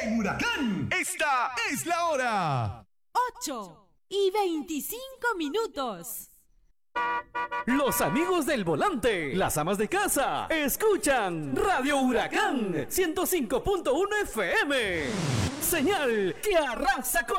En Huracán, esta es la hora. 8:25. Los amigos del volante, las amas de casa, escuchan Radio Huracán 105.1 FM. Señal que arrasa con